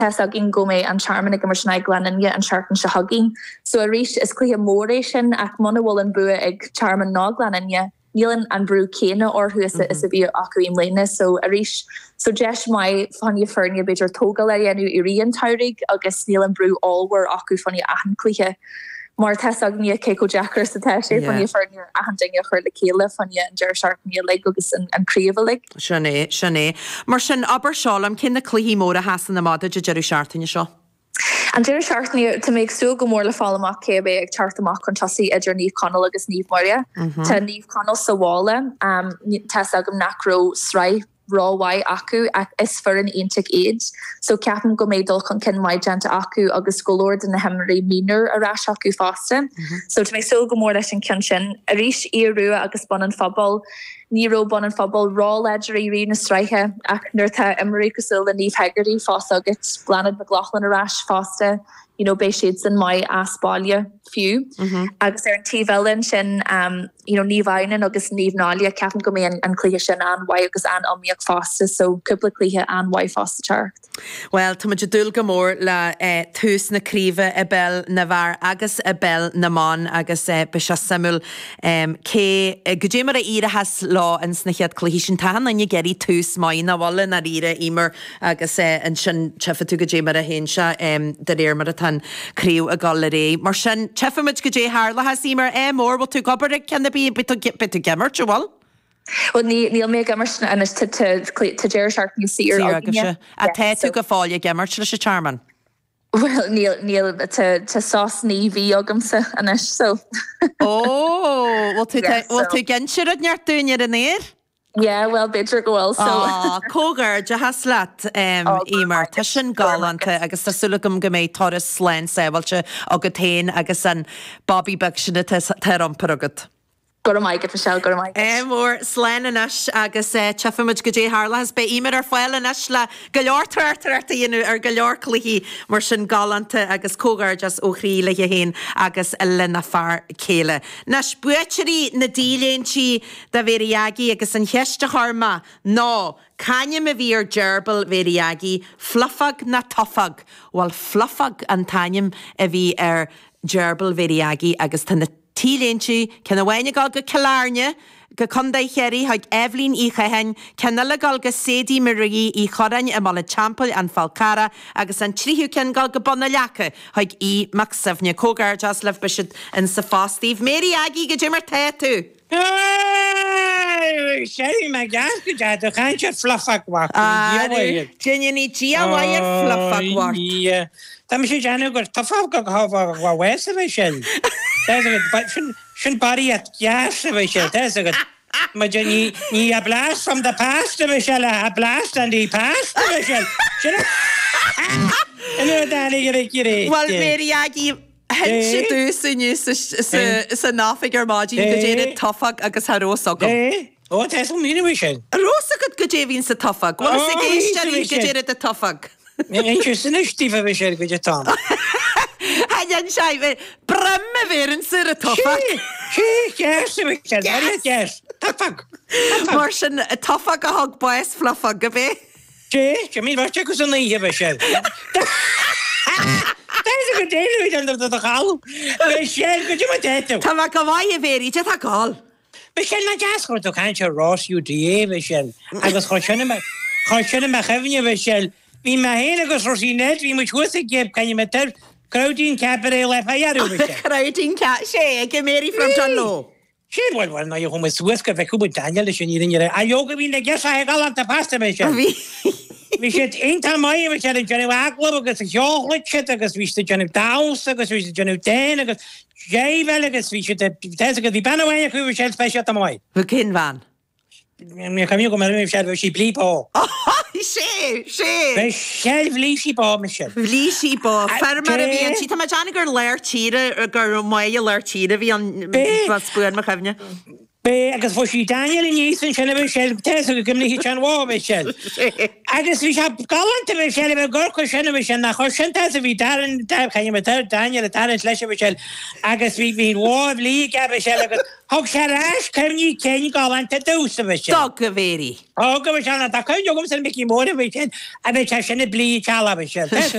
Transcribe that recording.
Tesagin gome an charmin ag mar snai glenanya an chartan se hugging. So a rish is clear moration ac monowol an bua ag charmin ná glenanya. Nílan an brú céine or who is a bhí acu im léine so a ríis so jeis mai fanny fernia beidir tógal anu I rion tairig agus níl an brú allwer acu fanny ahan clíthe mar tesagnia Keiko Jacker sa teisi fanny fernia ahan dinge chuir le céile fanny an deir sharpnia le agus an críomhlig. Sinné. Mar sin aber seálam cin na cluhí móra hasan na máda de jeú seartainine seo. An deir seartni to make so go mór le fálamach cébe ag chartamach chun tasí idir níomh conal agus níomh moria. Tá níomh conal sa bhála tesagam nachró srai ráhhaid acu ag is for an intic age. So ceapan go médul chun cin maid genta acu agus golóir in na hemrí mínar a rás acu fásta. So to make so go mór leis an cin sin a ríis iarrua agus bon an fabal Níró bon an fabal rá ledgerí ri na streiche ach nuirtha Americasil the níomh hegarí fás agit blanad McLaughlin arás fásta bei shades in mai aspália fiú agus an tívelin sin níomh ainan agus níomh nália ceapan go mé an clíthe sin an wai agus an omíoch fásta so cúpla clíthe an wai fásta teart. Well, tá muid dúil go mór le tús na críomh a bell na bhar agus a bell na mán agus be se samú cé go dé mar a ire has lá an snichiad clíhí sin tan an geirí tús mai na bhla na ire imar agus an sin tefa tú go dé mar a hén se de réir mar a tan críú a galaré. Mar sin tefamuid go dé hála has imar mór bhil tú gobar cena bí bit gemar bhil? Well, níl mé gemar an te déir seart ní sí a te tú go fáile gemar le se charman. Well, níl te sás ní bhí agamsa anis so. Bhil tú gen siad neart dúine an éir? Yeah, well, beidir gohfuil so. Cógar de has leat imar tá sin galanta agus tásúlagum go méid toras sléin sábhailte agad tain agus an Bobby Buck sinna teampar agad. Go maigad Michelle, go maigad. Mór sléin inis agus tefamuid go dé hála has be imar ar fáil inis le go leor tuirtarta dhéanú ar go leor cluichí mar sin galanta agus cógar just ó chrí le héin agus lena far céile. Nas buitirí na díléontí de bhéiríagi agus an cheiste charma ná Caine me bhí ar gerbal bhéiríagi fluffag na tofag bhil fluffag an taim a bhí ar gerbal bhéiríagi agus tanna tíléntí cena bhhaine gal go celáne go condaí chéirí haag Evelyn í chahain cena le gal go sédí marí í chorain a mala champel an falcara agus an tríú cen gal go bonna lecha haag í Maxafne cógar jas leh bisid in sa fástíh Mary Aggie go Jimmer tú. Sherry me gas go de chain se fluffag wa. Jinne ní GWF fluffag wa. Tá sé Janu gur tafaf go ha wes a sin. Sin body at gas a sin. Ma ní a blast from the past a blast and the past a sin. Well, Mary Aggie hen si dús inniu sa náfigur mádí go déad tofag agus ha rósagam. Ó, tá som mína sin. Rósagad go dé vín sa tofag. Well, sa géisteí go déad a tofag. Ein sin istífa bhí sé go de tám. Hain seive bremme bhéann sur a tofag. Yes, tofag. Mar sin a tofag a hog boes fluffag go bhé? Sé mí bhar te go san naí bhí sé. Tá go déanú an do gáil. Bhí sé go dtí déitú. Tá má go bhaid a bhéirí de tá gáil. Bhí sé na deas chuir do chaint se Ross UDA bhí sé. Agus chuir sinna me chefne bhí sé. Bhí me héana agus rosínet, bhí mu chuasa geb caine me tar Crowding Cabaret le fajarú bhí sé. Crowding sé ag Mary from John Law. Sí, well, na yo me suasca fe cubo Daniel le sinir. A yo go bhí le gesa he galanta pasta bhí sé. Bhí sé einta mai bhí sé Johnny Wacklow agus chocolate agus bhí sé Johnny Downs agus bhí sé Johnny Dane agus Jayvel agus bhí sé te go bhí banaway chu bhí sé special ta mai. Bhí cin van. Me camí go me sé bhí sí blí pá. sé. Bhí sé blí sí pá me sé. Blí sí pá. Fermar a bhí an tí tá Johnny gur leir tíre gur mai leir tíre bhí an spuan me chefne. Be agus fo sí Daniel in níos an senne sell te go gimni hí an wá sell. Agus vi galante me sell be gorko senne me nach sin a ví darin chaim Daniel a talent lei sell agus vi hín wá lí a sell agus hog se ras cemní cén galante dúsa me sell. Dog go véri. Go se a chuin jogum sem miki mór a be senne bli chala be sell.